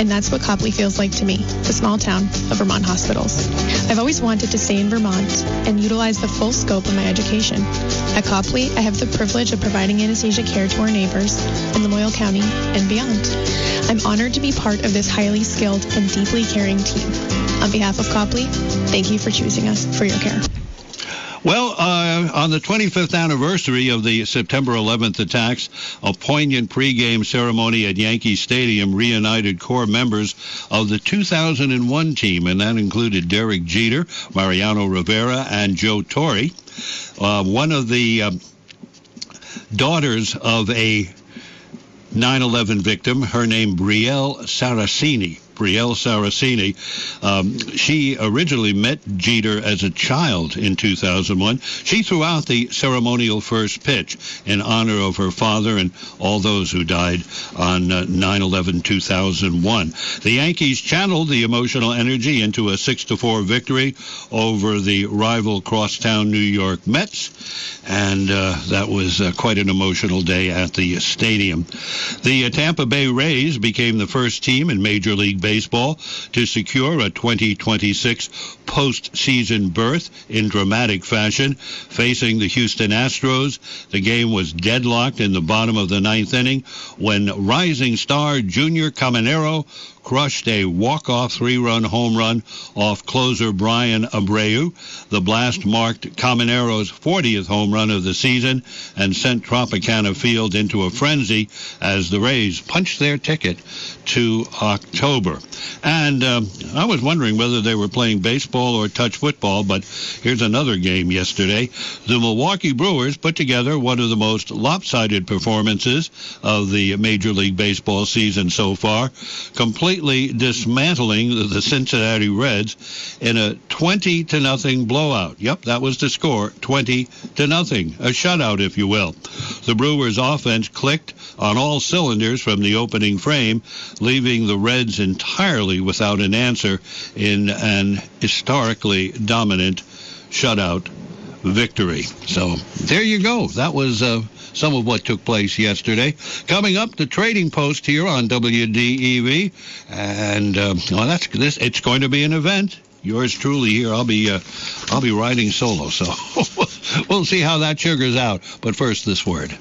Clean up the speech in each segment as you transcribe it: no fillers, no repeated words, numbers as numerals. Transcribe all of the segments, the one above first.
And that's what Copley feels like to me, the small town of Vermont hospitals. I've always wanted to stay in Vermont and utilize the full scope of my education. At Copley, I have the privilege of providing anesthesia care to our neighbors in Lamoille County and beyond. I'm honored to be part of this highly skilled and deeply caring team. On behalf of Copley, thank you for choosing us for your care. Well, on the 25th anniversary of the September 11th attacks, a poignant pregame ceremony at Yankee Stadium reunited core members of the 2001 team, and that included Derek Jeter, Mariano Rivera, and Joe Torre. One of the daughters of a 9/11 victim, her name Brielle Saraceni. She originally met Jeter as a child in 2001. She threw out the ceremonial first pitch in honor of her father and all those who died on 9/11/2001. The Yankees channeled the emotional energy into a 6-4 victory over the rival crosstown New York Mets, and that was quite an emotional day at the stadium. The Tampa Bay Rays became the first team in Major League Baseball to secure a 2026 postseason berth in dramatic fashion. Facing the Houston Astros, the game was deadlocked in the bottom of the ninth inning when rising star Junior Caminero crushed a walk-off 3-run home run off closer Brian Abreu. The blast marked Caminero's 40th home run of the season and sent Tropicana Field into a frenzy as the Rays punched their ticket to October. And I was wondering whether they were playing baseball or touch football, but here's another game yesterday. The Milwaukee Brewers put together one of the most lopsided performances of the Major League Baseball season so far, completely dismantling the Cincinnati Reds in a 20-0 blowout. Yep, that was the score, 20-0, a shutout, if you will. The Brewers' offense clicked on all cylinders from the opening frame, leaving the Reds entirely without an answer in an historically dominant shutout victory. So there you go. That was some of what took place yesterday. Coming up, the Trading Post here on WDEV, and that's this. It's going to be an event. Yours truly here. I'll be riding solo, so we'll see how that sugars out. But first, this word.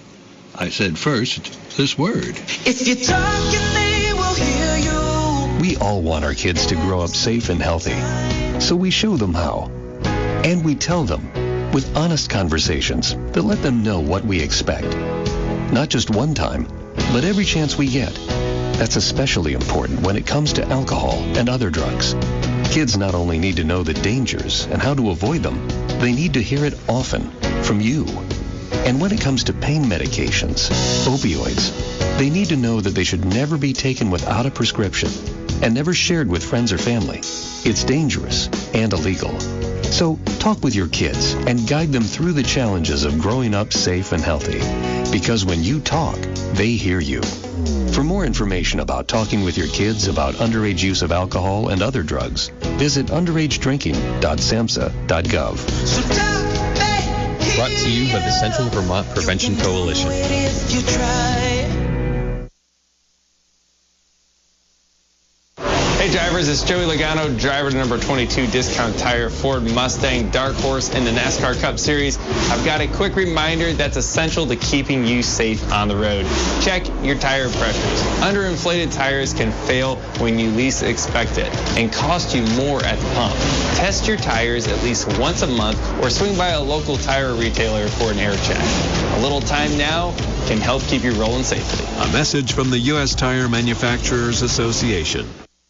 I said first, this word. If you're talking, they will hear you. We all want our kids to grow up safe and healthy, so we show them how. And we tell them with honest conversations that let them know what we expect. Not just one time, but every chance we get. That's especially important when it comes to alcohol and other drugs. Kids not only need to know the dangers and how to avoid them, they need to hear it often from you. And when it comes to pain medications, opioids, they need to know that they should never be taken without a prescription and never shared with friends or family. It's dangerous and illegal. So talk with your kids and guide them through the challenges of growing up safe and healthy. Because when you talk, they hear you. For more information about talking with your kids about underage use of alcohol and other drugs, visit underagedrinking.samhsa.gov. Brought to you by the Central Vermont Prevention Coalition. Hey drivers, it's Joey Logano, driver to number 22 Discount Tire Ford Mustang Dark Horse in the NASCAR Cup Series. I've got a quick reminder that's essential to keeping you safe on the road. Check your tire pressures. Underinflated tires can fail when you least expect it and cost you more at the pump. Test your tires at least once a month or swing by a local tire retailer for an air check. A little time now can help keep you rolling safely. A message from the U.S. Tire Manufacturers Association.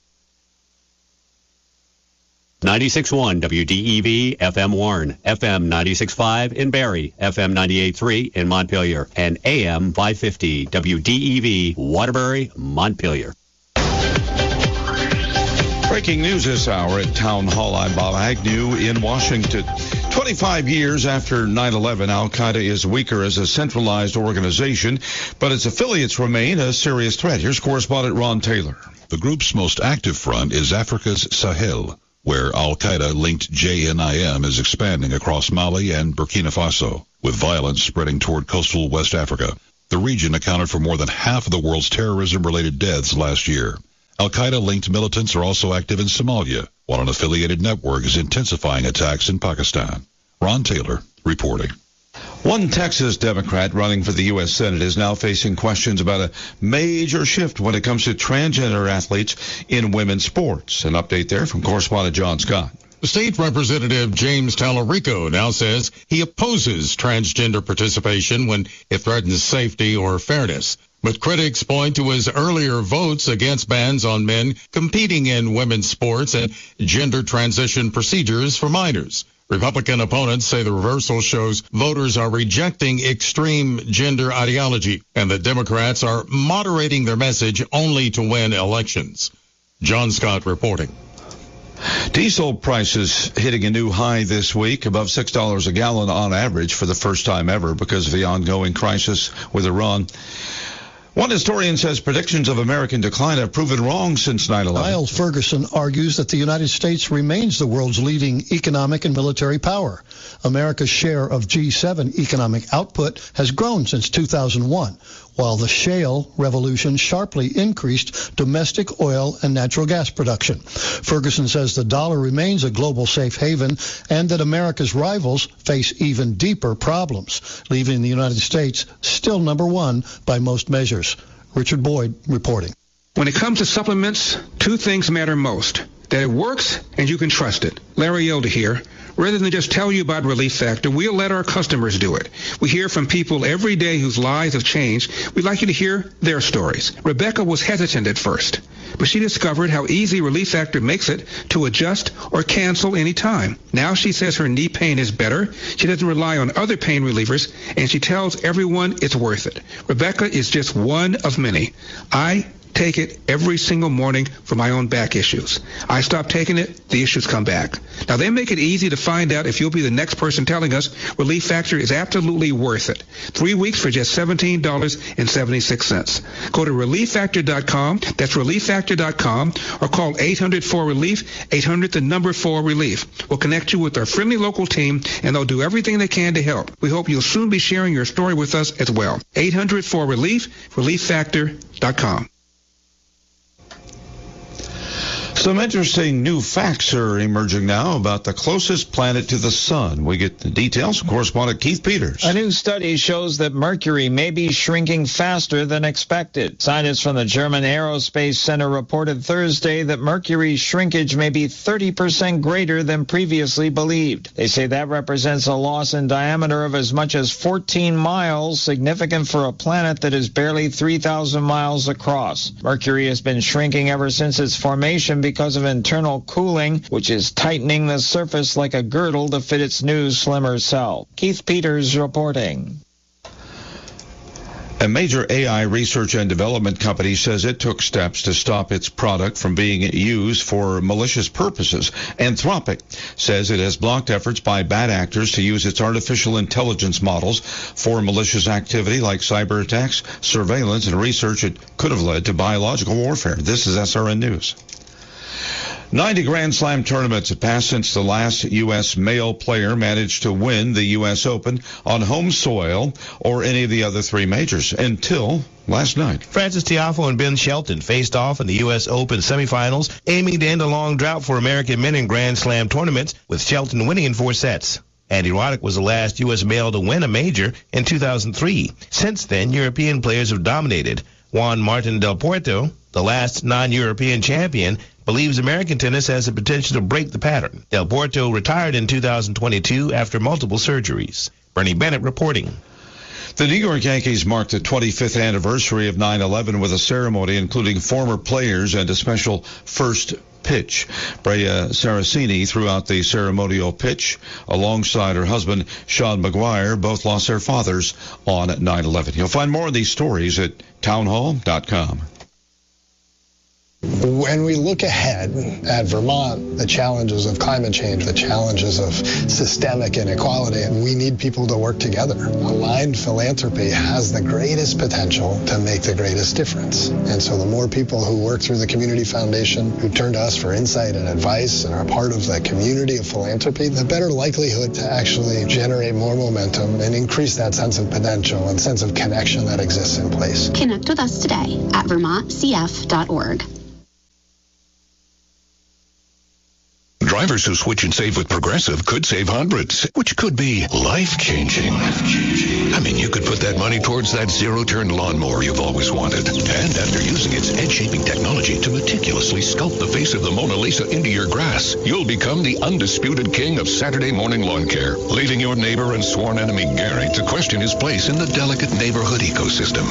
96.1 WDEV FM Warren, FM 96.5 in Barrie, FM 98.3 in Montpelier, and AM 550 WDEV Waterbury, Montpelier. Breaking news this hour at Town Hall. I'm Bob Agnew in Washington. 25 years after 9/11, Al-Qaeda is weaker as a centralized organization, but its affiliates remain a serious threat. Here's correspondent Ron Taylor. The group's most active front is Africa's Sahel, where Al-Qaeda-linked JNIM is expanding across Mali and Burkina Faso, with violence spreading toward coastal West Africa. The region accounted for more than half of the world's terrorism-related deaths last year. Al-Qaeda-linked militants are also active in Somalia, while an affiliated network is intensifying attacks in Pakistan. Ron Taylor reporting. One Texas Democrat running for the U.S. Senate is now facing questions about a major shift when it comes to transgender athletes in women's sports. An update there from correspondent John Scott. State Representative James Tallarico now says he opposes transgender participation when it threatens safety or fairness. But critics point to his earlier votes against bans on men competing in women's sports and gender transition procedures for minors. Republican opponents say the reversal shows voters are rejecting extreme gender ideology and that Democrats are moderating their message only to win elections. John Scott reporting. Diesel prices hitting a new high this week, above $6 a gallon on average for the first time ever because of the ongoing crisis with Iran. One historian says predictions of American decline have proven wrong since 9/11. Niall Ferguson argues that the United States remains the world's leading economic and military power. America's share of G7 economic output has grown since 2001, while the shale revolution sharply increased domestic oil and natural gas production. Ferguson says the dollar remains a global safe haven and that America's rivals face even deeper problems, leaving the United States still number one by most measures. Richard Boyd reporting. When it comes to supplements, two things matter most: that it works and you can trust it. Larry Elder here. Rather than just tell you about Relief Factor, we'll let our customers do it. We hear from people every day whose lives have changed. We'd like you to hear their stories. Rebecca was hesitant at first, but she discovered how easy Relief Factor makes it to adjust or cancel any time. Now she says her knee pain is better. She doesn't rely on other pain relievers, and she tells everyone it's worth it. Rebecca is just one of many. I take it every single morning for my own back issues. I stop taking it, the issues come back. Now, they make it easy to find out if you'll be the next person telling us Relief Factor is absolutely worth it. 3 weeks for just $17.76. Go to ReliefFactor.com. That's ReliefFactor.com, or call 800-4RELIEF, 800-4RELIEF. We'll connect you with our friendly local team, and they'll do everything they can to help. We hope you'll soon be sharing your story with us as well. 800-4RELIEF, ReliefFactor.com. Some interesting new facts are emerging now about the closest planet to the sun. We get the details from correspondent Keith Peters. A new study shows that Mercury may be shrinking faster than expected. Scientists from the German Aerospace Center reported Thursday that Mercury's shrinkage may be 30% greater than previously believed. They say that represents a loss in diameter of as much as 14 miles, significant for a planet that is barely 3,000 miles across. Mercury has been shrinking ever since its formation because of internal cooling, which is tightening the surface like a girdle to fit its new, slimmer cell. Keith Peters reporting. A major AI research and development company says it took steps to stop its product from being used for malicious purposes. Anthropic says it has blocked efforts by bad actors to use its artificial intelligence models for malicious activity like cyber attacks, surveillance, and research that could have led to biological warfare. This is SRN News. 90 Grand Slam tournaments have passed since the last U.S. male player managed to win the U.S. Open on home soil or any of the other three majors until last night. Francis Tiafoe and Ben Shelton faced off in the U.S. Open semifinals, aiming to end a long drought for American men in Grand Slam tournaments, with Shelton winning in 4 sets. Andy Roddick was the last U.S. male to win a major in 2003. Since then, European players have dominated. Juan Martín del Potro, the last non-European champion, believes American tennis has the potential to break the pattern. Del Potro retired in 2022 after multiple surgeries. Bernie Bennett reporting. The New York Yankees marked the 25th anniversary of 9/11 with a ceremony including former players and a special first pitch. Brea Saraceni threw out the ceremonial pitch alongside her husband, Sean McGuire. Both lost their fathers on 9/11. You'll find more of these stories at townhall.com. When we look ahead at Vermont, the challenges of climate change, the challenges of systemic inequality, we need people to work together. Aligned philanthropy has the greatest potential to make the greatest difference. And so the more people who work through the Community Foundation, who turn to us for insight and advice and are part of the community of philanthropy, the better likelihood to actually generate more momentum and increase that sense of potential and sense of connection that exists in place. Connect with us today at vermontcf.org. Drivers who switch and save with Progressive could save hundreds, which could be life-changing. I mean, you could put that money towards that zero-turn lawnmower you've always wanted. And after using its head-shaping technology to meticulously sculpt the face of the Mona Lisa into your grass, you'll become the undisputed king of Saturday morning lawn care, leaving your neighbor and sworn enemy Gary to question his place in the delicate neighborhood ecosystem.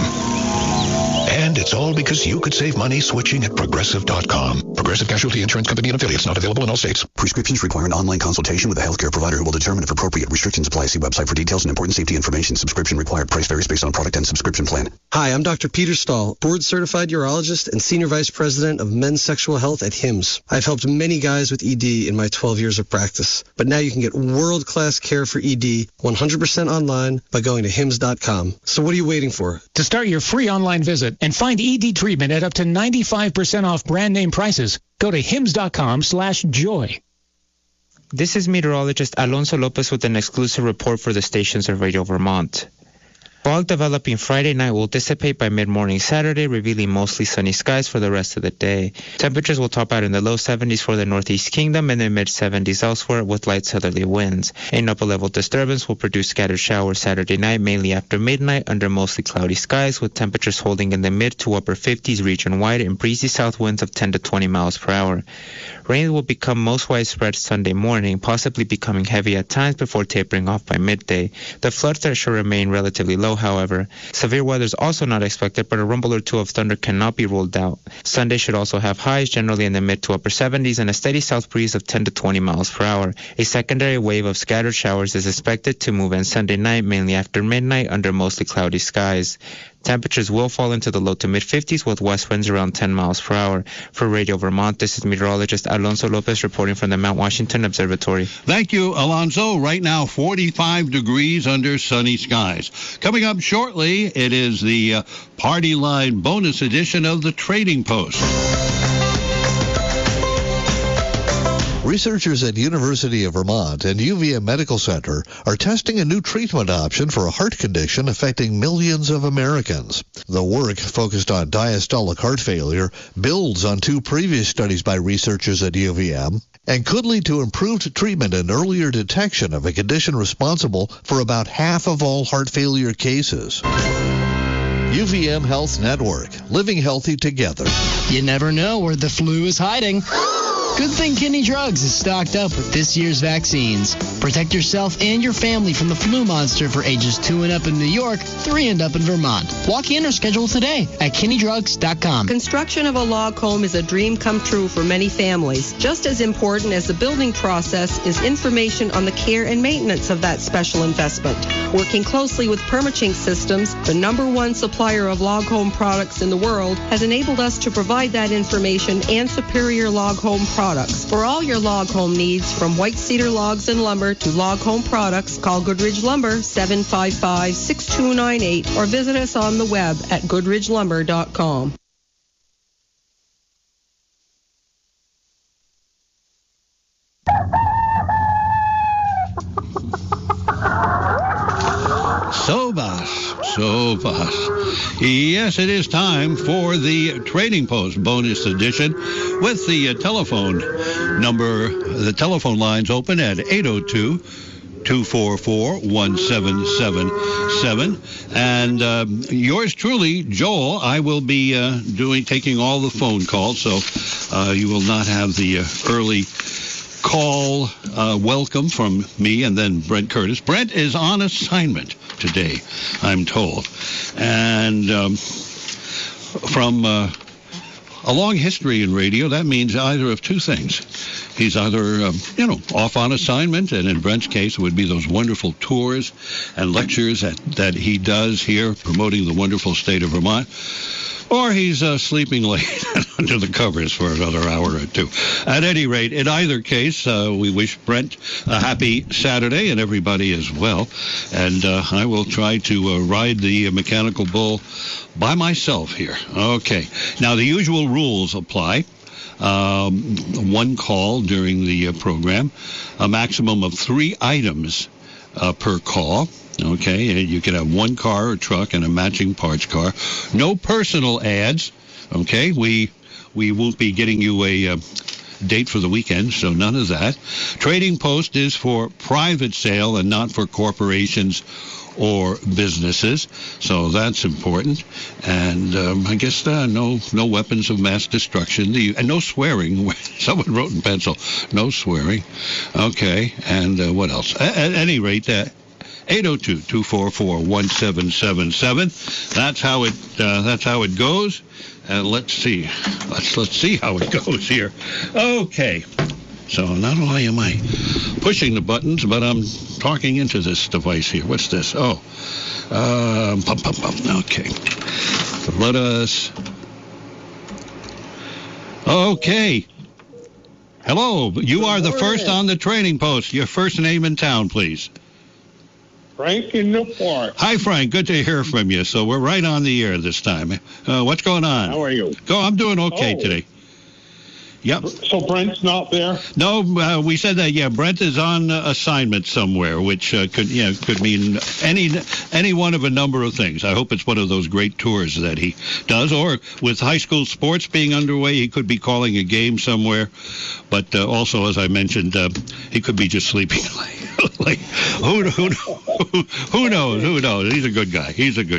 And it's all because you could save money switching at Progressive.com. Progressive Casualty Insurance Company and affiliates, not available in all states. Prescriptions require an online consultation with a healthcare provider who will determine if appropriate restrictions apply. See website for details and important safety information. Subscription required. Price varies based on product and subscription plan. Hi, I'm Dr. Peter Stahl, board-certified urologist and senior vice president of men's sexual health at HIMSS. I've helped many guys with ED in my 12 years of practice. But now you can get world-class care for ED 100% online by going to HIMSS.com. So what are you waiting for? To start your free online visit and find ED treatment at up to 95% off brand name prices, go to hims.com/joy. This is meteorologist Alonso Lopez with an exclusive report for the stations of Radio Vermont. Fog developing Friday night will dissipate by mid-morning Saturday, revealing mostly sunny skies for the rest of the day. Temperatures will top out in the low 70s for the Northeast Kingdom and the mid-70s elsewhere with light southerly winds. An upper-level disturbance will produce scattered showers Saturday night, mainly after midnight, under mostly cloudy skies, with temperatures holding in the mid to upper 50s region-wide and breezy south winds of 10 to 20 miles per hour. Rain will become most widespread Sunday morning, possibly becoming heavy at times before tapering off by midday. The flood threat should remain relatively low, however. Severe weather is also not expected, but a rumble or two of thunder cannot be ruled out. Sunday should also have highs generally in the mid to upper 70s and a steady south breeze of 10 to 20 miles per hour. A secondary wave of scattered showers is expected to move in Sunday night, mainly after midnight, under mostly cloudy skies. Temperatures will fall into the low to mid-50s with west winds around 10 miles per hour. For Radio Vermont, this is meteorologist Alonso Lopez reporting from the Mount Washington Observatory. Thank you, Alonso. Right now, 45 degrees under sunny skies. Coming up shortly, it is the Party Line bonus edition of the Trading Post. Researchers at University of Vermont and UVM Medical Center are testing a new treatment option for a heart condition affecting millions of Americans. The work, focused on diastolic heart failure, builds on two previous studies by researchers at UVM and could lead to improved treatment and earlier detection of a condition responsible for about half of all heart failure cases. UVM Health Network, living healthy together. You never know where the flu is hiding. Good thing Kinney Drugs is stocked up with this year's vaccines. Protect yourself and your family from the flu monster for ages 2 and up in New York, 3 and up in Vermont. Walk in or schedule today at KinneyDrugs.com. Construction of a log home is a dream come true for many families. Just as important as the building process is information on the care and maintenance of that special investment. Working closely with Permachink Systems, the #1 supplier of log home products in the world, has enabled us to provide that information and superior log home products. For all your log home needs, from white cedar logs and lumber to log home products, call Goodridge Lumber 755-6298 or visit us on the web at goodridgelumber.com. Sobas. Yes, it is time for the Trading Post bonus edition with the telephone number. The telephone lines open at 802-244-1777. And yours truly, Joel, I will be taking all the phone calls, so you will not have the early call welcome from me and then Brent Curtis. Brent is on assignment today, I'm told. And from a long history in radio, that means either of two things. He's either, off on assignment, and in Brent's case, it would be those wonderful tours and lectures that he does here promoting the wonderful state of Vermont, or he's sleeping late under the covers for another hour or two. At any rate, in either case, we wish Brent a happy Saturday and everybody as well. And I will try to ride the mechanical bull by myself here. Okay. Now, the usual rules apply. One call during the program, a maximum of 3 items per call. Okay, and you can have one car or truck and a matching parts car. No personal ads. Okay, we won't be getting you date for the weekend, so none of that. Trading post is for private sale and not for corporations or businesses, so that's important. And I guess no weapons of mass destruction, and no swearing. Someone wrote in pencil, no swearing. Okay, and what else? At any rate, 802-244-1777. That's how it goes. And let's see. Let's see how it goes here. Okay. So not only am I pushing the buttons, but I'm talking into this device here. What's this? Oh, okay. Let us. Okay. Hello. You are the first on the trading post. Your first name in town, please. Frank in Newport. Hi, Frank. Good to hear from you. So we're right on the air this time. What's going on? How are you? I'm doing okay today. Yep. So Brent's not there? No, we said that. Yeah, Brent is on assignment somewhere, which could mean any one of a number of things. I hope it's one of those great tours that he does, or with high school sports being underway, he could be calling a game somewhere. But also, as I mentioned, he could be just sleeping. Like who knows? Who knows? He's a good guy.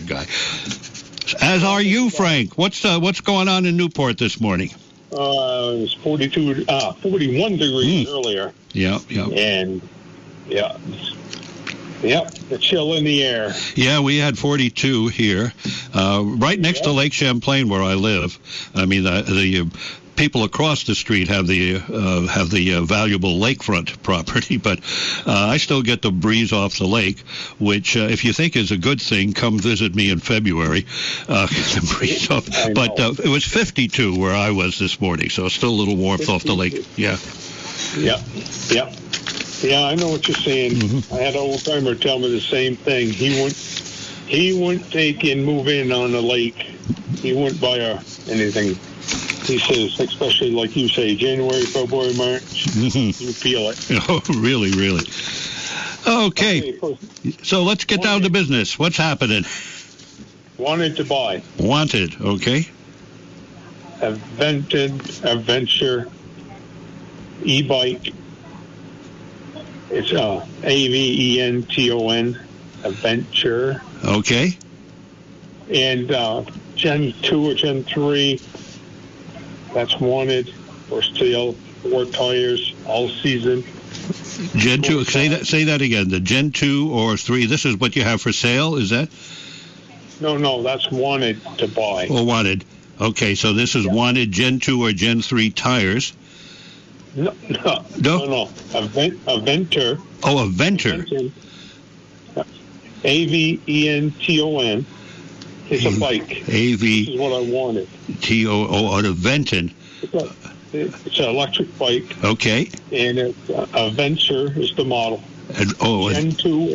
As are you, Frank. What's going on in Newport this morning? It was 41 degrees earlier. Yeah. And, the chill in the air. Yeah, we had 42 here, right next to Lake Champlain where I live. I mean, the people across the street have the valuable lakefront property, but I still get the breeze off the lake, which, if you think is a good thing, come visit me in February. The breeze off. But it was 52 where I was this morning, so still a little warmth off the lake. Yeah. Yeah, I know what you're saying. Mm-hmm. I had an old timer tell me the same thing. He wouldn't take and move in on the lake. He wouldn't buy anything. He says, especially like you say, January, February, March, you feel it. Oh, really? Okay. So let's get down to business. What's happening? Wanted to buy. Wanted, okay. Adventure e-bike. It's AVENTON, Adventure. Okay. And Gen 2 or Gen 3. That's wanted for sale, 4 tires, all season. Gen 2, say that again. The Gen 2 or 3, this is what you have for sale, is that? No, that's wanted to buy. Oh, wanted. Okay, so this is wanted Gen 2 or Gen 3 tires. No. A Venter. Oh, a Venter. AVENTON. It's a bike. This is what I wanted. TOO, a Venton. It's an electric bike. Okay. And a Venture is the model. Gen 2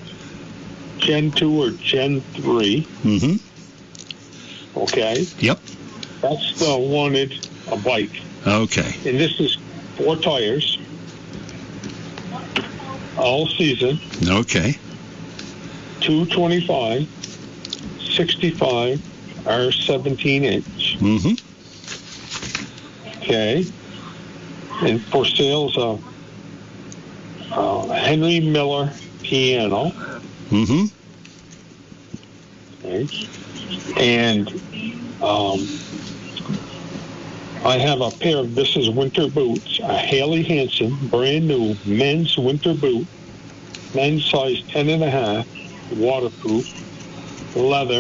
or Gen 3. Mm-hmm. Okay. Yep. That's the wanted a bike. Okay. And this is 4 tires. All season. Okay. 225. 65 or 17 inch. Mm-hmm. Okay. And for sale is a Henry Miller piano. Mm-hmm. Okay. And I have a pair of winter boots, a Haley Hansen brand new men's winter boot, men's size 10.5, waterproof. Leather.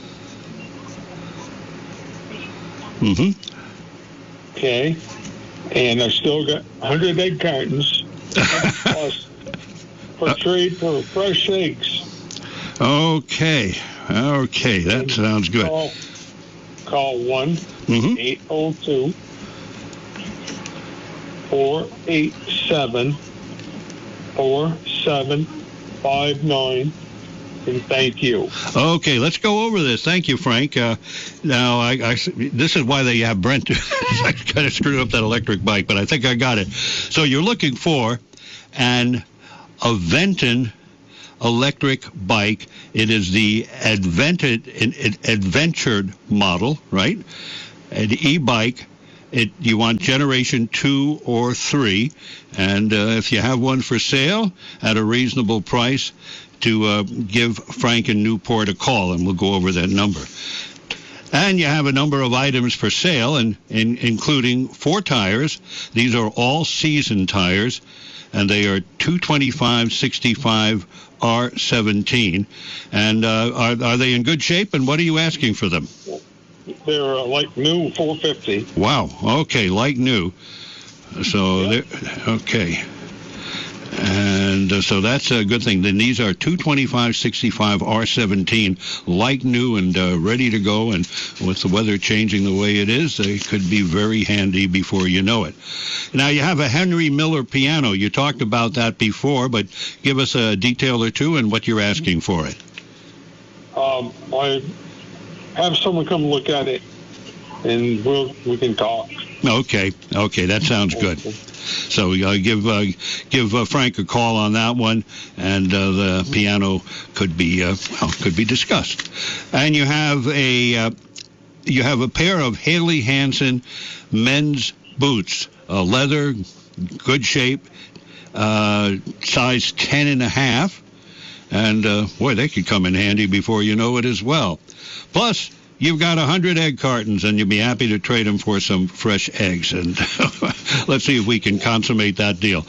Mm-hmm. Okay. And I still got 100 egg cartons plus for trade for fresh eggs. Okay, that sounds good. Call 1-802 487 4759. And thank you. Okay, let's go over this. Thank you, Frank. Now, this is why they have Brent. I kind of screwed up that electric bike, but I think I got it. So you're looking for an Aventon electric bike. It is the adventured model, right? An e-bike, You want Generation 2 or 3, and if you have one for sale at a reasonable price, to give Frank in Newport a call, and we'll go over that number. And you have a number of items for sale, including 4 tires. These are all season tires, and they are 225/65 R17. And are they in good shape, and what are you asking for them? They're like new, 450. Wow. Okay, like new. So, okay. And so that's a good thing. Then these are 225/65 R17, like new and ready to go. And with the weather changing the way it is, they could be very handy before you know it. Now, you have a Henry Miller piano. You talked about that before, but give us a detail or two and what you're asking for it. I have someone come look at it, and we can talk. Okay, that sounds good. So give Frank a call on that one, and the piano could be discussed. And you have a pair of Haley Hansen men's boots, leather, good shape, size 10.5, and boy, they could come in handy before you know it as well. Plus, you've got 100 egg cartons, and you'll be happy to trade them for some fresh eggs. And let's see if we can consummate that deal.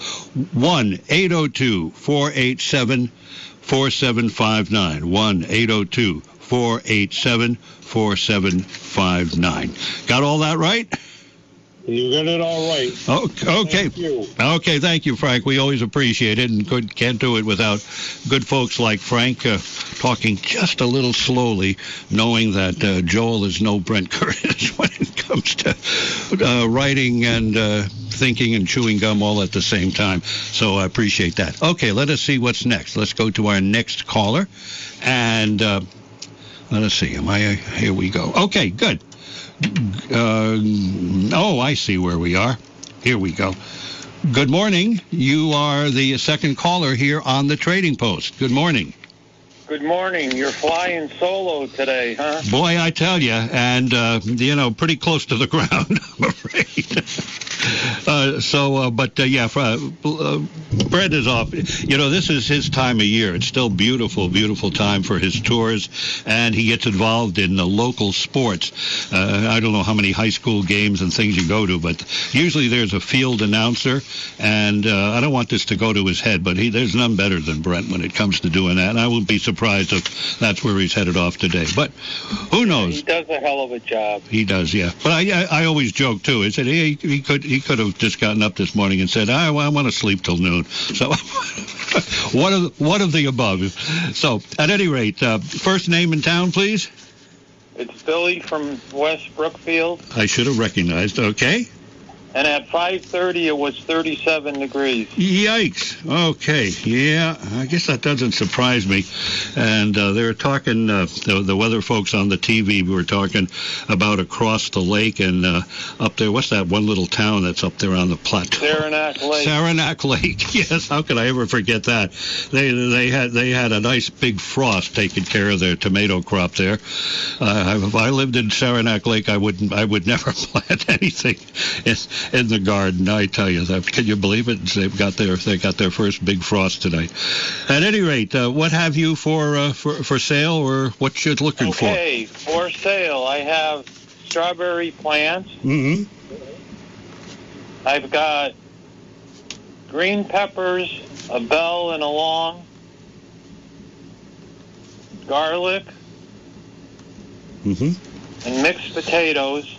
1-802-487-4759. 1-802-487-4759. Got all that right? You got it all right. Okay. Thank you. Okay, thank you, Frank. We always appreciate it, and can't do it without good folks like Frank talking just a little slowly, knowing that Joel is no Brent Curtis when it comes to writing and thinking and chewing gum all at the same time. So I appreciate that. Okay, let us see what's next. Let's go to our next caller, and let us see. Here we go. Okay, good. I see where we are. Here we go. Good morning. You are the second caller here on the Trading Post. Good morning. Good morning. You're flying solo today, huh? Boy, I tell you, and, pretty close to the ground, I'm afraid. Brett is off. This is his time of year. It's still beautiful, beautiful time for his tours, and he gets involved in the local sports. I don't know how many high school games and things you go to, but usually there's a field announcer, and I don't want this to go to his head, but there's none better than Brent when it comes to doing that, and I wouldn't be surprised if that's where he's headed off today. But who knows? He does a hell of a job. He does, yeah. But I always joke, too. I said, he could have just gotten up this morning and said, I want to sleep till noon. So one of the above. So at any rate, first name in town, please. It's Billy from West Brookfield. I should have recognized. Okay. And at 5:30, it was 37 degrees. Yikes. Okay. Yeah, I guess that doesn't surprise me. And they were talking, the weather folks on the TV were talking about across the lake and up there. What's that one little town that's up there on the plateau? Saranac Lake. Saranac Lake. Yes. How could I ever forget that? They had a nice big frost taking care of their tomato crop there. If I lived in Saranac Lake, I would never plant anything in the garden. I tell you that. Can you believe it? They got their first big frost tonight. At any rate, what have you for sale, or what you're looking for? Okay, for sale, I have strawberry plants. Mm-hmm. I've got green peppers, a bell and a long, garlic, mm-hmm, and mixed potatoes.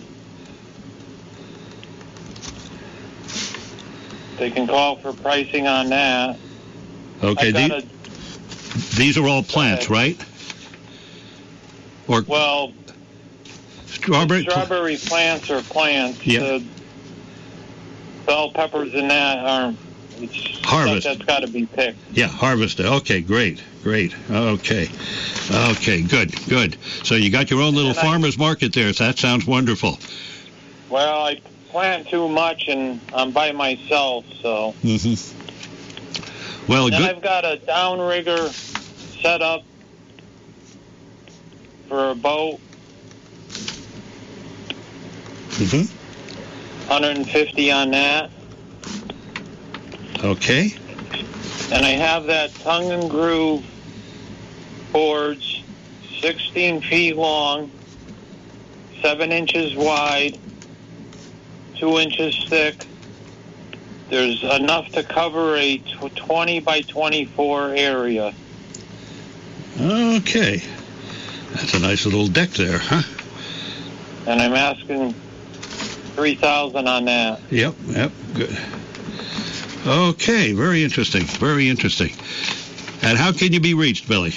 They can call for pricing on that. Okay, these are all plants, right? Well, strawberry plants are plants. Yeah. The bell peppers and that aren't. It's harvest. That's got to be picked. Yeah, harvested. Okay, great. Okay, good. So you got your own little farmer's market there. So that sounds wonderful. Well, I plant too much, and I'm by myself, so. Mm-hmm. Well, and good. I've got a downrigger set up for a boat. Mm-hmm. $150 on that. Okay. And I have that tongue and groove boards, 16 feet long, 7 inches wide, 2 inches thick. There's enough to cover a 20 by 24 area. Okay. That's a nice little deck there, huh? And I'm asking $3,000 on that. Yep, good. Okay, very interesting, very interesting. And how can you be reached, Billy?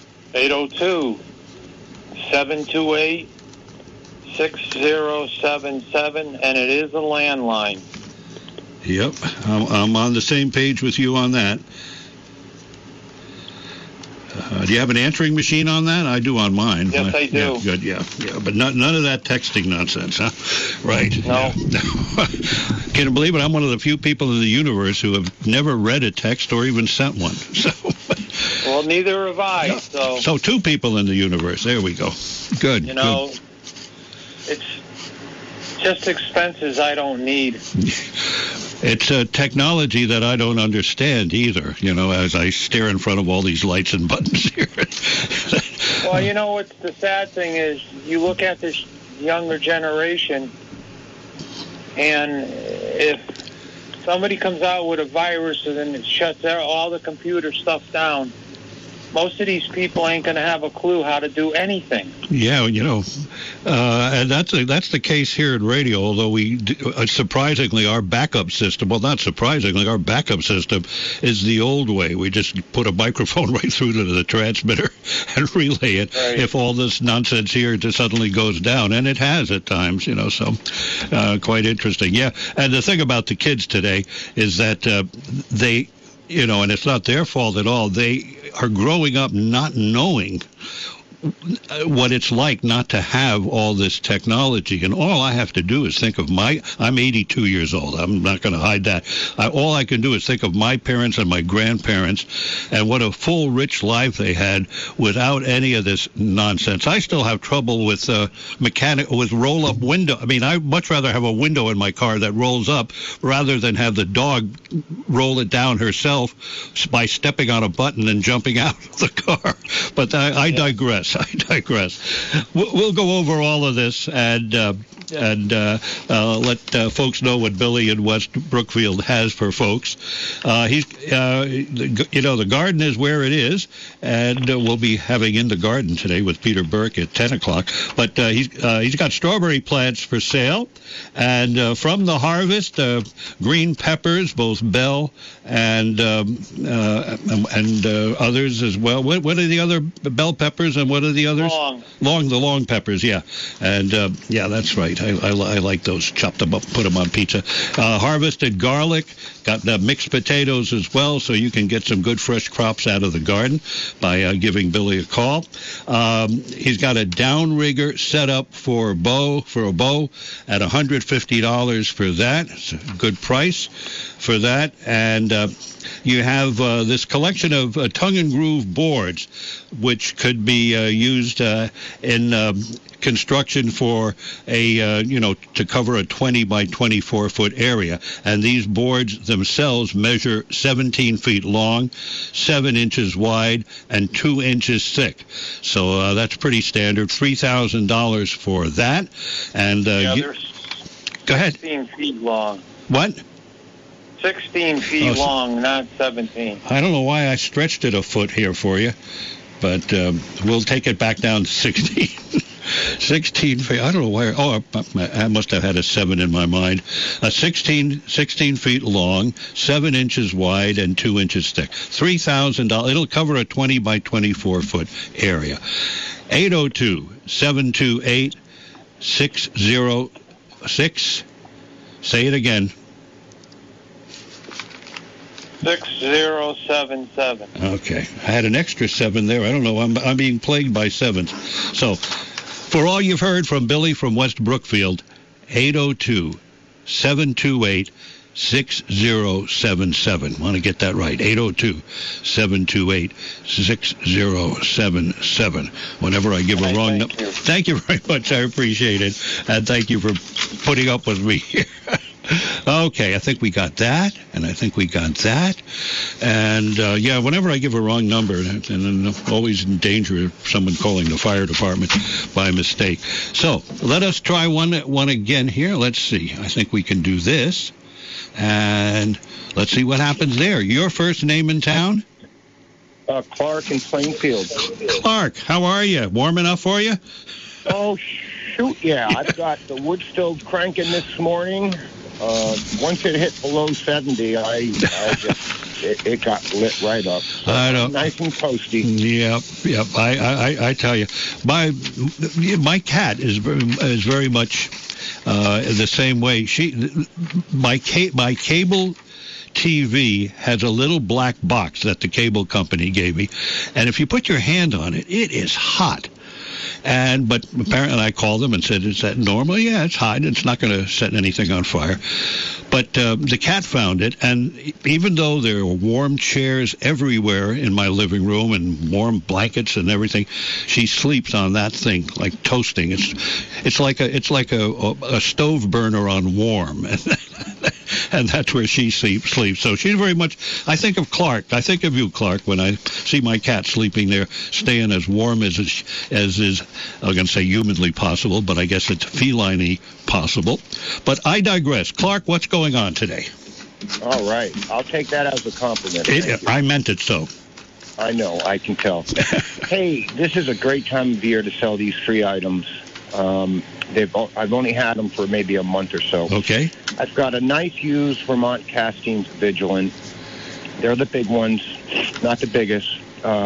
802-728-6077, and it is a landline. Yep, I'm on the same page with you on that. Do you have an answering machine on that? I do on mine. Yes, I do. Yeah, good, yeah. But none of that texting nonsense, huh? Right. No. Can you believe it? I'm one of the few people in the universe who have never read a text or even sent one. So. Well, neither have I. So 2 people in the universe. There we go. Good. You know, it's just expenses I don't need. It's a technology that I don't understand either, as I stare in front of all these lights and buttons here. Well, what's the sad thing is you look at this younger generation, and if somebody comes out with a virus and then it shuts all the computer stuff down, most of these people ain't going to have a clue how to do anything. Yeah, and that's the case here in radio, although we surprisingly, our backup system, well, not surprisingly, our backup system is the old way. We just put a microphone right through to the transmitter and relay it if all this nonsense here just suddenly goes down, and it has at times, so quite interesting. Yeah, and the thing about the kids today is that they, and it's not their fault at all, they are growing up not knowing what it's like not to have all this technology. And all I have to do is think of I'm 82 years old. I'm not going to hide that. All I can do is think of my parents and my grandparents and what a full, rich life they had without any of this nonsense. I still have trouble with with roll-up window. I mean, I'd much rather have a window in my car that rolls up rather than have the dog roll it down herself by stepping on a button and jumping out of the car. But I digress. We'll go over all of this and let folks know what Billy in West Brookfield has for folks. The garden is where it is, and we'll be having In the Garden today with Peter Burke at 10 o'clock. But he's got strawberry plants for sale, and from the harvest, green peppers, both bell and others as well. What are the other bell peppers and what are the others? The long peppers, yeah. And that's right. I like those. Chop them up, put them on pizza. Harvested garlic, got mixed potatoes as well, so you can get some good fresh crops out of the garden by giving Billy a call. He's got a downrigger set up for a bow at $150 for that. It's a good price for that. And you have this collection of tongue and groove boards, which could be used in construction for to cover a 20 by 24 foot area. And these boards themselves measure 17 feet long, 7 inches wide, and 2 inches thick. So that's pretty standard. $3,000 for that. And they're go ahead. 16 feet long. What? 16 feet long, not 17. I don't know why I stretched it a foot here for you, but we'll take it back down to 16. 16 feet. I don't know why. Oh, I must have had a 7 in my mind. 16 feet long, 7 inches wide, and 2 inches thick. $3,000. It'll cover a 20 by 24 foot area. 802-728-606. Say it again. 6077. Okay. I had an extra 7 there. I don't know. I'm being plagued by 7s. So, for all you've heard from Billy from West Brookfield, 802-728-6077. 802-728-6077. Want to get that right. 802-728-6077. Whenever I give a wrong number. Thank you very much. I appreciate it. And thank you for putting up with me here. Okay, I think we got that, and I think we got that. And, yeah, whenever I give a wrong number, and I'm always in danger of someone calling the fire department by mistake. So let us try one again here. Let's see. I think we can do this. And let's see what happens there. Your first name in town? Clark in Plainfield. Clark, how are you? Warm enough for you? Oh, shoot, yeah. I've got the wood stove cranking this morning. Once it hit below 70, it got lit right up. So I know. Nice and toasty. Yep. I tell you, my cat is very much the same way. My cable TV has a little black box that the cable company gave me, and if you put your hand on it, it is hot. But apparently I called them and said, is that normal? Yeah, it's hot. It's not going to set anything on fire. But the cat found it, and even though there are warm chairs everywhere in my living room and warm blankets and everything, she sleeps on that thing like toasting. It's like a stove burner on warm. And that's where she sleeps. So she's very much, I think of Clark. I think of you, Clark, when I see my cat sleeping there, staying as warm as is, I'm going to say humanly possible, but I guess it's feline-y possible. But I digress. Clark, what's going on today? All right. I'll take that as a compliment. I meant it so. I know. I can tell. Hey, this is a great time of year to sell these free items. I've only had them for maybe a month or so. Okay. I've got a nice used Vermont Castings Vigilant. They're the big ones, not the biggest.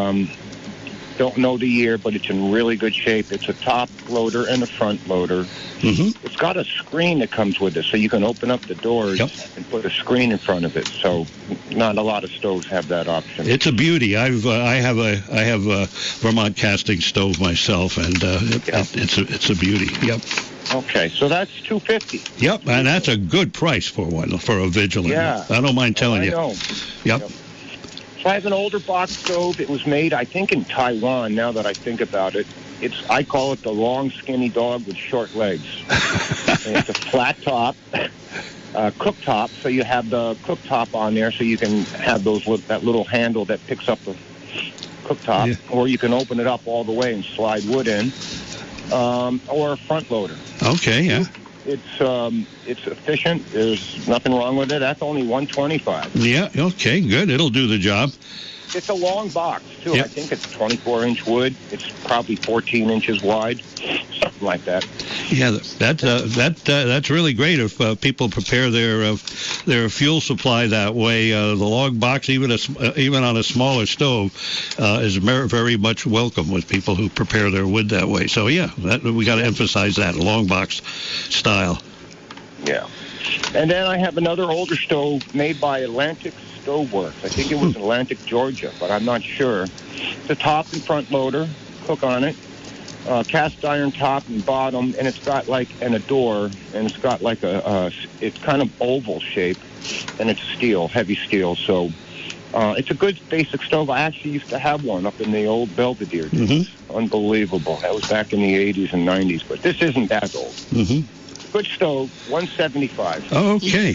Don't know the year, but it's in really good shape. It's a top loader and a front loader. Mm-hmm. It's got a screen that comes with it, so you can open up the doors and put a screen in front of it. So not a lot of stoves have that option. It's a beauty. I have a Vermont casting stove myself, and it's a beauty. Yep. Okay, so that's $250. Yep, and that's a good price for a Vigilant. Yeah, I don't mind telling you. I know. Yep. So I have an older box stove. It was made, I think, in Taiwan, now that I think about it. I call it the long, skinny dog with short legs. And it's a flat top, cooktop, so you have the cooktop on there so you can have that little handle that picks up the cooktop, or you can open it up all the way and slide wood in, or a front loader. Okay, yeah. It's efficient. There's nothing wrong with it. That's only $125. Yeah, okay, good. It'll do the job. It's a long box, too. Yep. I think it's 24-inch wood. It's probably 14 inches wide, something like that. Yeah, that's really great if people prepare their fuel supply that way. The long box, even on a smaller stove, is very much welcome with people who prepare their wood that way. So yeah, we got to emphasize that long box style. Yeah, and then I have another older stove made by Atlantic Stove Works. I think it was Atlantic, Georgia, but I'm not sure. It's a top and front loader, cook on it, cast iron top and bottom, and it's got a door, and it's got it's kind of oval shape, and it's steel, heavy steel. So it's a good basic stove. I actually used to have one up in the old Belvedere days. Mm-hmm. Unbelievable. That was back in the 80s and 90s, but this isn't that old. Mm-hmm. Good stove, $175. Okay.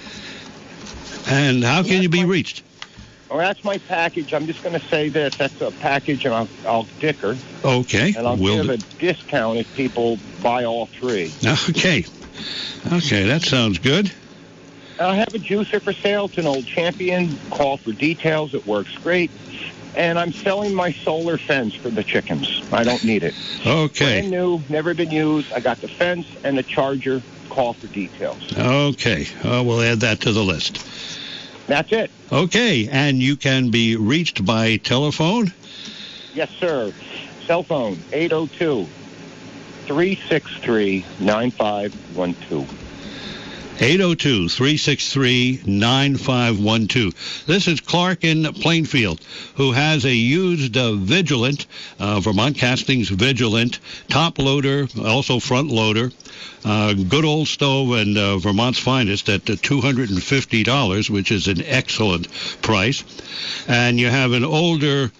And how can you be reached? Well, that's my package. I'm just going to say this. That's a package, and I'll dicker. Okay. And I'll give a discount if people buy all three. Okay. Okay, that sounds good. I have a juicer for sale. It's an old Champion. Call for details. It works great. And I'm selling my solar fence for the chickens. I don't need it. Okay. Brand new, never been used. I got the fence and the charger. Call for details. Okay. We'll add that to the list. That's it. Okay, and you can be reached by telephone? Yes, sir. Cell phone, 802-363-9512. 802-363-9512. This is Clark in Plainfield, who has a used Vigilant, Vermont Castings Vigilant, top loader, also front loader, good old stove, and Vermont's finest at $250, which is an excellent price. And you have an older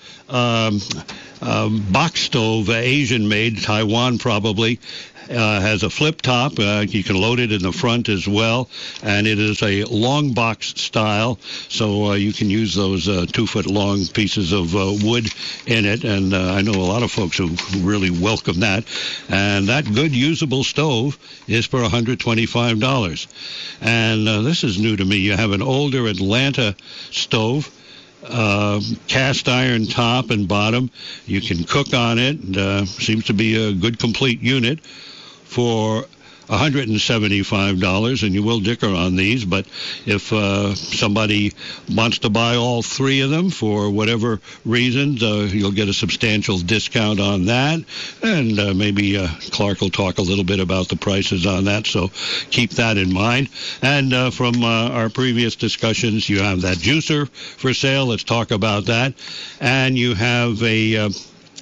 box stove, Asian-made, Taiwan probably, has a flip top. You can load it in the front as well, and it is a long box style, so you can use those 2-foot long pieces of wood in it, and I know a lot of folks who really welcome that. And that good usable stove is for $125. And this is new to me. You have an older Atlanta stove, cast iron top and bottom. You can cook on it. Seems to be a good complete unit for $175, and you will dicker on these, but if somebody wants to buy all three of them for whatever reasons, you'll get a substantial discount on that, and maybe Clark will talk a little bit about the prices on that, so keep that in mind. And from our previous discussions, you have that juicer for sale. Let's talk about that. And you have a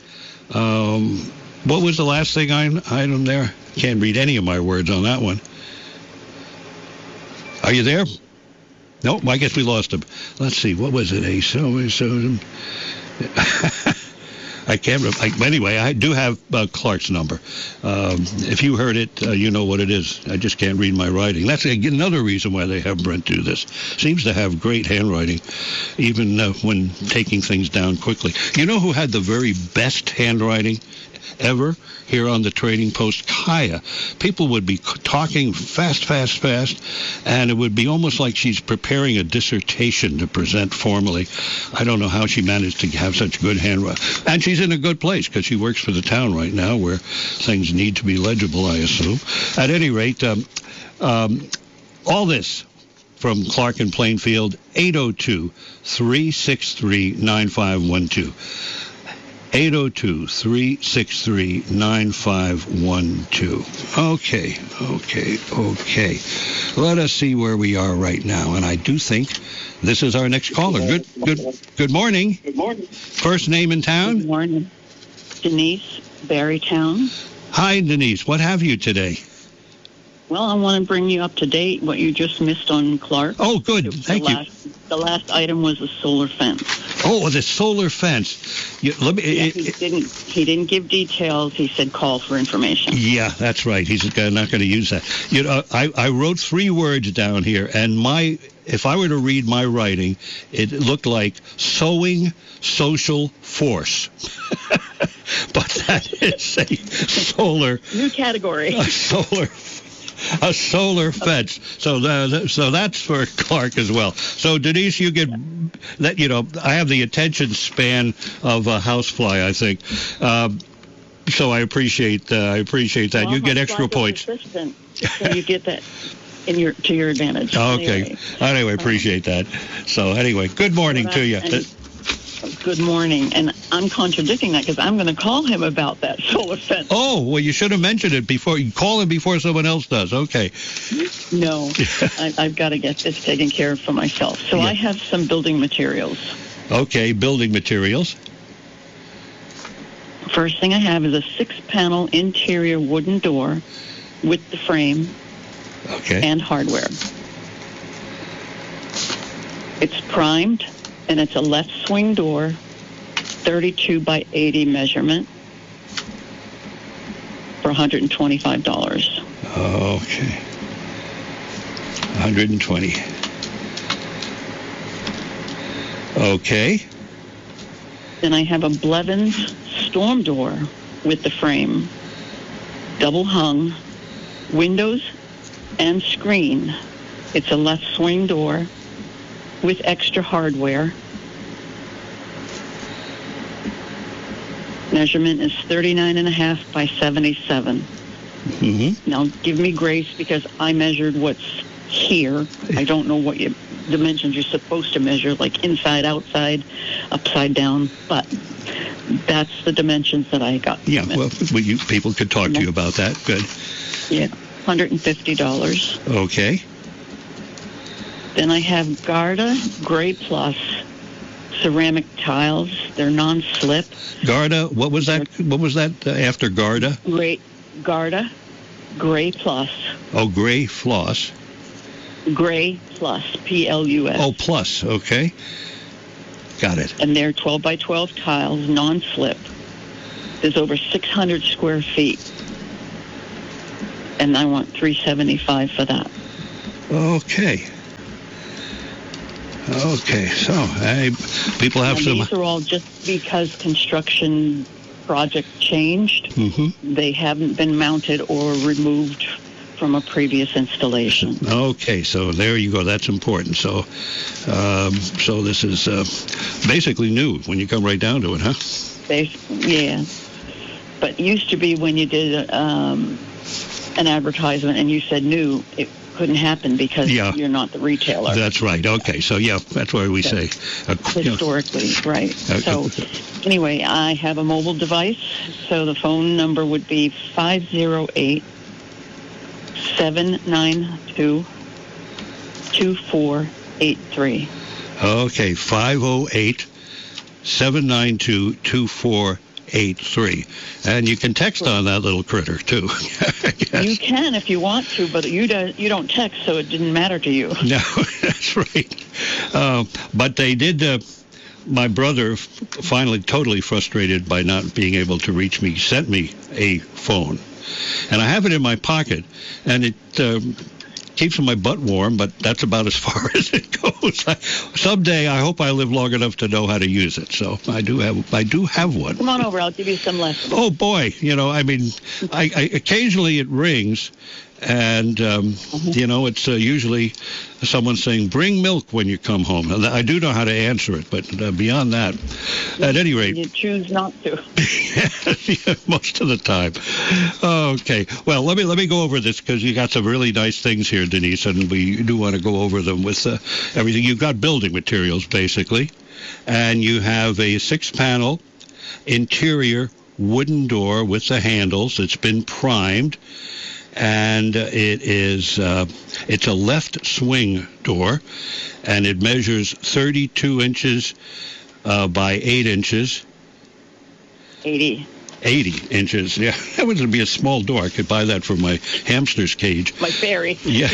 what was the last thing item there? Can't read any of my words on that one. Are you there? Nope, I guess we lost him. Let's see, what was it? I can't remember. Anyway, I do have Clark's number. If you heard it, you know what it is. I just can't read my writing. That's another reason why they have Brent do this. Seems to have great handwriting, even when taking things down quickly. You know who had the very best handwriting ever here on the Trading Post? Kaya. People would be talking fast, and it would be almost like she's preparing a dissertation to present formally. I don't know how she managed to have such good handwriting. And she's in a good place because she works for the town right now where things need to be legible, I assume. At any rate, all this from Clark in Plainfield, 802-363-9512. 802-363-9512. Okay. Let us see where we are right now. And I do think this is our next caller. Good morning. Good morning. First name in town? Good morning. Denise, Barrytown. Hi, Denise. What have you today? Well, I want to bring you up to date what you just missed on Clark. Oh, good. Thank you. The last item was a solar fence. Oh, the solar fence. He didn't give details. He said call for information. Yeah, that's right. He's not going to use that. You know, I wrote 3 words down here, and if I were to read my writing, it looked like sowing social force. But that is a solar... New category. A solar fence. So that's for Clark as well. So Denise, you get that. You know, I have the attention span of a housefly, I think. So I appreciate that. Well, you get extra points. So you get that to your advantage. Okay. Anyway, appreciate that. So anyway, good morning to you. Good morning. And I'm contradicting that because I'm going to call him about that solar fence. Oh, well, you should have mentioned it before. You call him before someone else does. Okay. No, I've got to get this taken care of for myself. So I have some building materials. Okay, building materials. First thing I have is a 6-panel interior wooden door with the frame and hardware. It's primed. And it's a left swing door, 32 by 80 measurement for $125. Okay. $120. Okay. Then I have a Blevins storm door with the frame, double hung, windows and screen. It's a left swing door with extra hardware. Measurement is 39.5 by 77. Mm-hmm. Now, give me grace because I measured what's here. I don't know what dimensions you're supposed to measure, like inside, outside, upside down, but that's the dimensions that I got. Yeah, well, people could talk to you about that. Good. Yeah, $150. Okay. Then I have Garda Gray Plus ceramic tiles. They're non-slip. Garda, what was that? What was that after Garda? Garda Gray Plus. Oh, Gray Floss. Gray Plus, Plus. Oh, plus, okay. Got it. And they're 12 by 12 tiles, non-slip. There's over 600 square feet. And I want $375 for that. Okay. Okay, so people have some... These are all just because construction project changed. Mm-hmm. They haven't been mounted or removed from a previous installation. Okay, so there you go. That's important. So this is basically new when you come right down to it, huh? Yeah. But used to be when you did an advertisement and you said new, it couldn't happen because you're not the retailer. That's right. Okay, so that's why we say historically, right. So anyway, I have a mobile device, so the phone number would be 508-792-2483. Okay, 508-792-2483. And you can text on that little critter, too. You can if you want to, but you don't text, so it didn't matter to you. No, that's right. But they did... my brother, finally totally frustrated by not being able to reach me, sent me a phone. And I have it in my pocket, and it keeps my butt warm, but that's about as far as it goes. Someday, I hope I live long enough to know how to use it. So I do have one. Come on over. I'll give you some lessons. Oh, boy. I occasionally it rings, and, it's usually someone saying, bring milk when you come home. And I do know how to answer it, but beyond that, at any rate. You choose not to. Most of the time. Okay. Well, let me go over this because you got some really nice things here, Denise, and we do want to go over them with everything. You've got building materials, basically, and you have a 6-panel interior wooden door with the handles. It's been primed. And it's a left swing door, and it measures 32 inches by 8 inches. 80 inches, yeah. That would be a small door. I could buy that for my hamster's cage. My fairy. Yeah.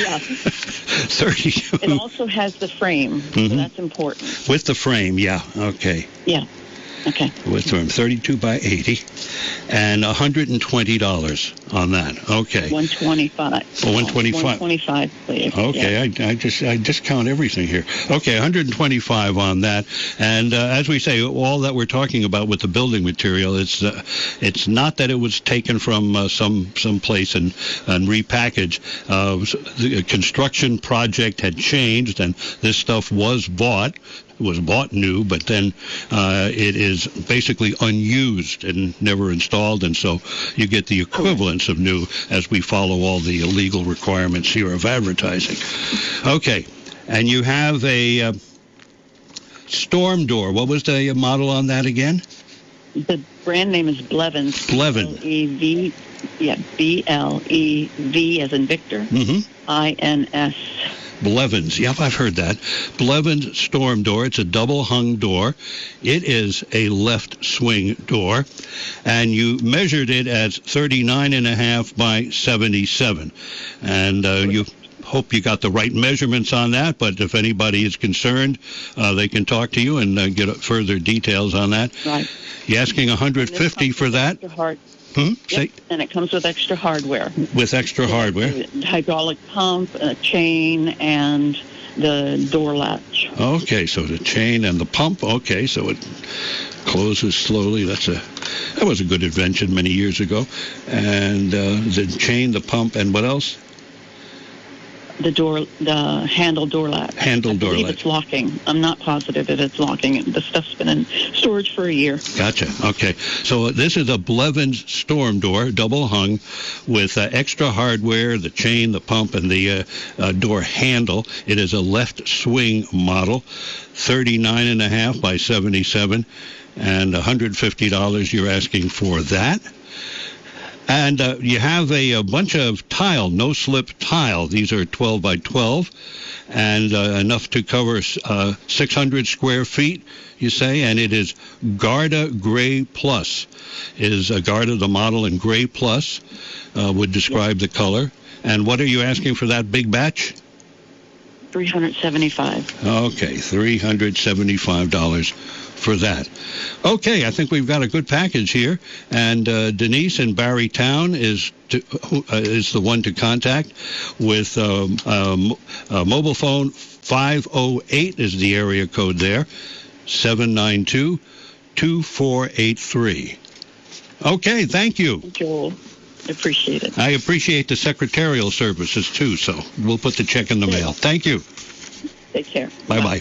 32. It also has the frame, so that's important. With the frame, yeah. Okay. Yeah. Okay. With them, 32 by 80, and $120 on that. Okay. 125. Oh, 125. 125, please. Okay, yeah. I just count everything here. Okay, 125 on that. And as we say, all that we're talking about with the building material, it's not that it was taken from some place and repackaged. The construction project had changed, and this stuff was bought. It was bought new, but then it is basically unused and never installed, and so you get the equivalence of new as we follow all the legal requirements here of advertising. Okay, and you have a storm door. What was the model on that again? The brand name is Blevins. Blevin. B-L-E-V, B-L-E-V as in Victor, I-N-S. Blevins. Yep, I've heard that. Blevins storm door. It's a double-hung door. It is a left swing door, and you measured it as 39.5 by 77. And you hope you got the right measurements on that, but if anybody is concerned, they can talk to you and get further details on that. Right. You asking $150 for that? Yep. And it comes with extra hardware. With extra hardware? The hydraulic pump, a chain, and the door latch. Okay, so the chain and the pump. Okay, so it closes slowly. That was a good invention many years ago. And the chain, the pump, and what else? The handle door latch. I believe it's locking. I'm not positive if it's locking. The stuff's been in storage for a year. Gotcha. Okay. So this is a Blevins storm door, double hung, with extra hardware, the chain, the pump, and the door handle. It is a left swing model, 39.5 by 77, and $150 you're asking for that. And you have a bunch of tile, no-slip tile. These are 12 by 12, and enough to cover 600 square feet, you say, and it is Garda Gray Plus. Is Garda the model, and Gray Plus would describe the color. And what are you asking for that big batch? $375. Okay, $375 for that. Okay, I think we've got a good package here. And Denise in Barrytown is the one to contact with mobile phone 508 is the area code there, 792-2483. Okay, thank you. Joel, appreciate it. I appreciate the secretarial services, too, so we'll put the check in the mail. Thank you. Take care. Bye-bye.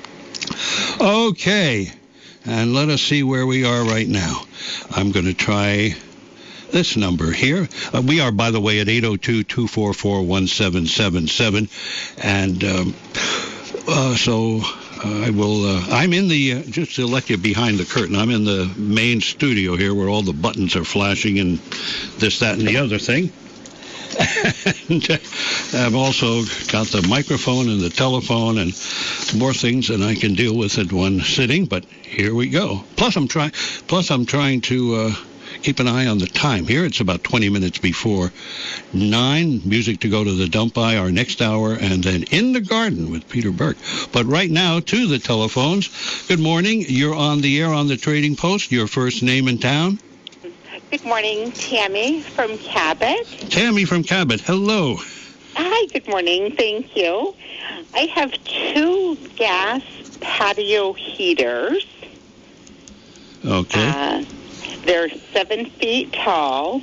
Okay, and let us see where we are right now. I'm going to try this number here. We are, by the way, at 802-244-1777, and so I will, I'm in the, just to let you behind the curtain, I'm in the main studio here where all the buttons are flashing and this, that, and the other thing. And I've also got the microphone and the telephone and more things than I can deal with at one sitting, but here we go. Plus I'm trying to keep an eye on the time. Here it's about 20 minutes before 9. Music to go to the dump by our next hour, and then In the Garden with Peter Burke. But right now, to the telephones. Good morning. You're on the air on the Trading Post. Your first name in town? Good morning, Tammy from Cabot. Tammy from Cabot. Hello. Hi, good morning. Thank you. I have 2 gas patio heaters. Okay. They're 7 feet tall,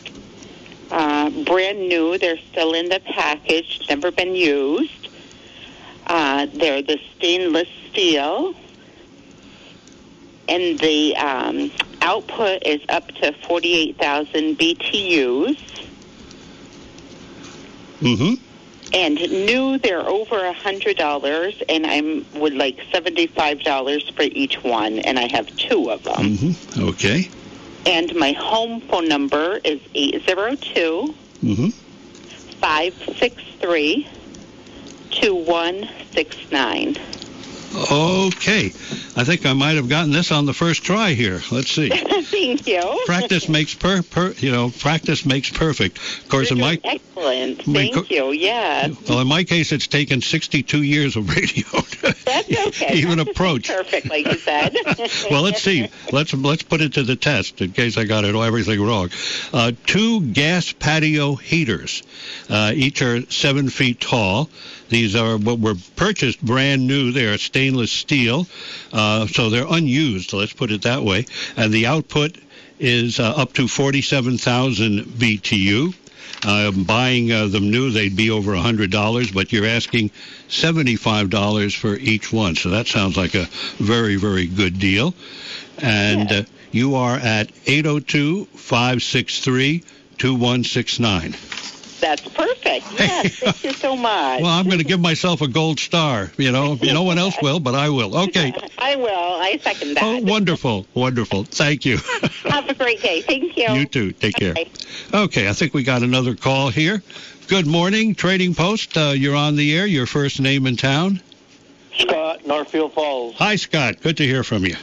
brand new. They're still in the package, never been used. They're the stainless steel, and the output is up to 48,000 BTUs. Mm-hmm. And new, they're over $100, and I would like $75 for each one, and I have 2 of them. Mm-hmm. Okay. And my home phone number is 802 563-2169. Okay. I think I might have gotten this on the first try here. Let's see. Thank you. Practice makes practice makes perfect. Of course, excellent. Thank you. Yeah. Well, in my case, it's taken 62 years of radio to That's okay. even approach. Perfect, like you said. Well, let's see. Let's put it to the test in case I got everything wrong. 2 gas patio heaters. Each are 7 feet tall. These are what were purchased brand new. They are stainless steel, so they're unused. Let's put it that way. And the output is up to 47,000 BTU. Buying them new, they'd be over $100, but you're asking $75 for each one. So that sounds like a very, very good deal. And you are at 802-563-2169. That's perfect. Yes, thank you so much. Well, I'm going to give myself a gold star. No one else will, but I will. Okay. I will. I second that. Oh, wonderful. Wonderful. Thank you. Have a great day. Thank you. You too. Take care. Okay, I think we got another call here. Good morning, Trading Post. You're on the air. Your first name in town? Scott, Northfield Falls. Hi, Scott. Good to hear from you.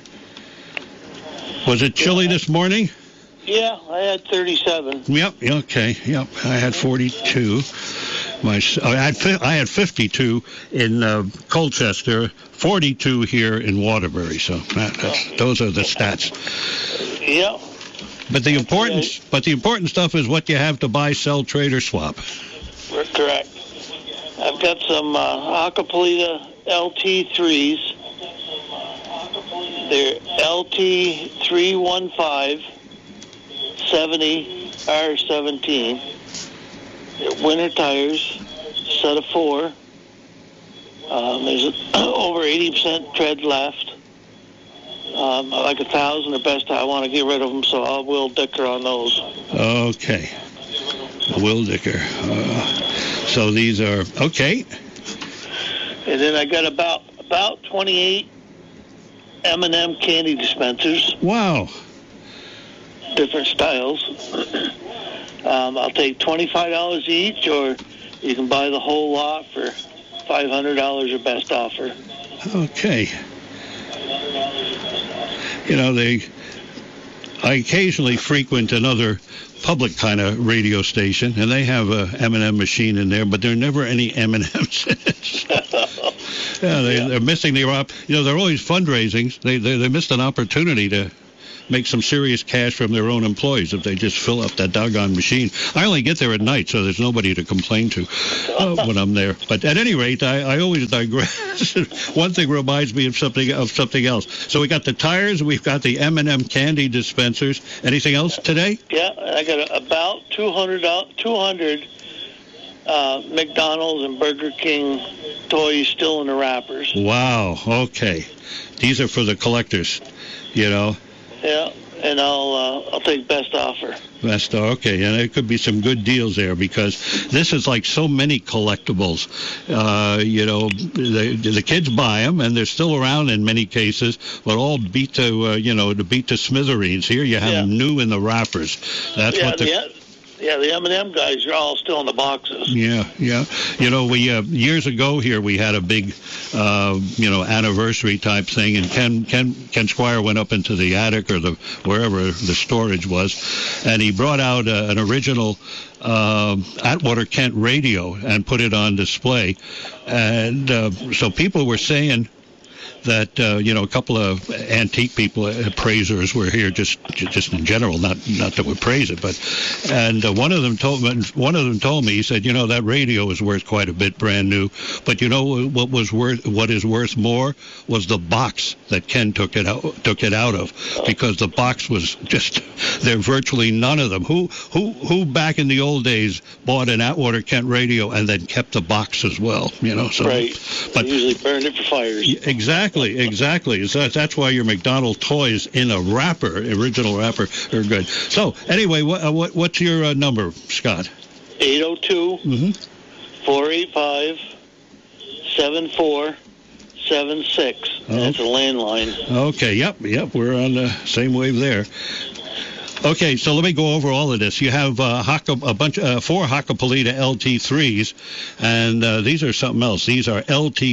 Was it chilly this morning? Yeah, I had 37. Yep. Okay. Yep. I had 42. I had 52 in Colchester, 42 here in Waterbury. So those are the stats. Yeah. But the important stuff is what you have to buy, sell, trade, or swap. Correct. I've got some Acapulita LT3s. They're LT315. 70 R17. Winter tires, set of 4. There's over 80% tread left. Like 1,000 or best. I want to get rid of them, so I'll Will Dicker on those. Okay, Will Dicker. So these are okay. And then I got about 28 M&M candy dispensers. Wow. different styles. I'll take $25 each, or you can buy the whole lot for $500 or best offer. Okay. You know, I occasionally frequent another public kind of radio station, and they have a M&M machine in there, but there are never any M&Ms in it. They're missing the they're always fundraising. They missed an opportunity to make some serious cash from their own employees if they just fill up that doggone machine. I only get there at night, so there's nobody to complain to when I'm there. But at any rate, I always digress. One thing reminds me of something else. So we got the tires, we've got the M&M candy dispensers. Anything else today? Yeah, I got about 200 McDonald's and Burger King toys still in the wrappers. Wow. Okay, these are for the collectors. You know. Yeah, and I'll take best offer. Best, okay, and there could be some good deals there because this is like so many collectibles. The kids buy them and they're still around in many cases, but all beat to smithereens. Here you have them new in the wrappers. That's what the M&M guys are all still in the boxes. Yeah. You know, we years ago here we had a big, anniversary type thing, and Ken Squire went up into the attic or wherever the storage was, and he brought out an original Atwater Kent radio and put it on display, and so people were saying that a couple of antique people, appraisers, were here just in general, not that we praise it, and one of them told me, he said, that radio is worth quite a bit brand new, but what is worth more was the box that Ken took it out of, because the box was just, there virtually none of them. Who back in the old days bought an Atwater Kent radio and then kept the box as well? So right. But they usually burned it for fires. Exactly. So that's why your McDonald's toys in a original wrapper, are good. So anyway, what's your number, Scott? 802-485-7476. That's a landline. Okay. Yep. We're on the same wave there. Okay, so let me go over all of this. You have four Hakkapeliitta LT3s, and these are something else. These are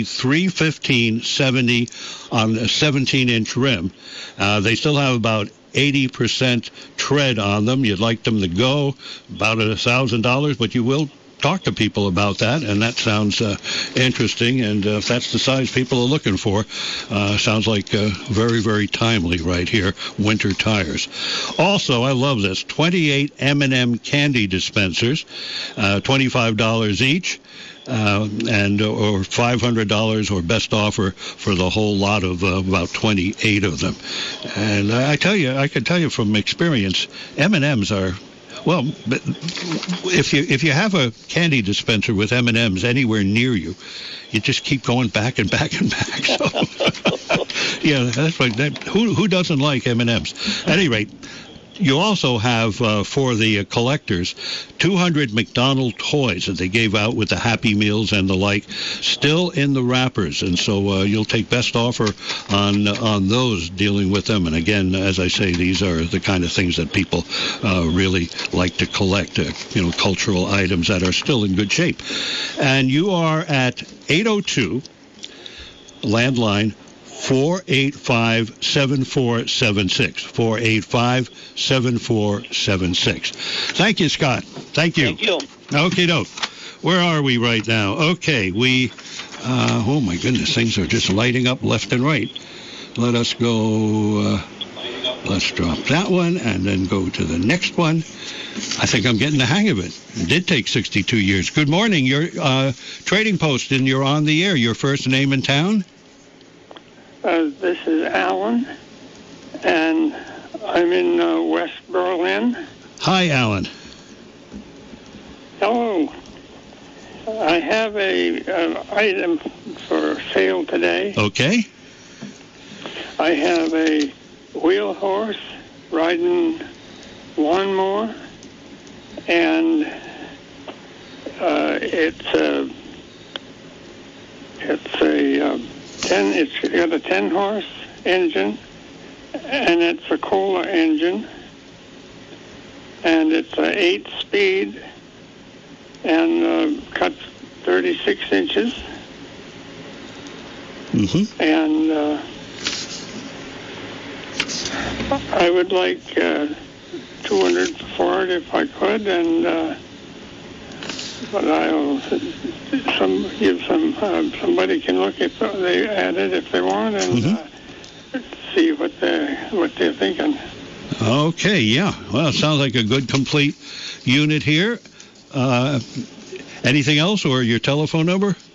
LT315-70 on a 17-inch rim. They still have about 80% tread on them. You'd like them to go about $1,000, but you will talk to people about that, and that sounds interesting, and if that's the size people are looking for, sounds like very, very timely right here, winter tires. Also, I love this, 28 M&M candy dispensers, $25 each, and or $500 or best offer for the whole lot of about 28 of them. And I can tell you from experience, M&Ms are, well, if you have a candy dispenser with M&Ms anywhere near you, you just keep going back and back and back. So, yeah, that's right. Who doesn't like M&Ms? At any rate, you also have, for the collectors, 200 McDonald's toys that they gave out with the Happy Meals and the like, still in the wrappers. And so you'll take best offer on those, dealing with them. And again, as I say, these are the kind of things that people really like to collect, cultural items that are still in good shape. And you are at 802 landline 485-7476. 485-7476. Thank you, Scott. Thank you. Thank you. Okay, doke. Where are we right now? Okay, oh my goodness, things are just lighting up left and right. Let us go, let's drop that one and then go to the next one. I think I'm getting the hang of it. It did take 62 years. Good morning. You're Trading Post, and you're on the air. Your first name in town? This is Alan, and I'm in West Berlin. Hi, Alan. Hello. I have an item for sale today. Okay. I have a wheel horse riding lawnmower, and it's got a 10-horse engine, and it's a Kohler engine, and it's an 8-speed and cuts 36 inches. Mm-hmm. And I would like 200 for it if I could, and but I'll give somebody can look at it if they want and see what they're thinking. Okay, yeah. Well, it sounds like a good complete unit here. Anything else, or your telephone number?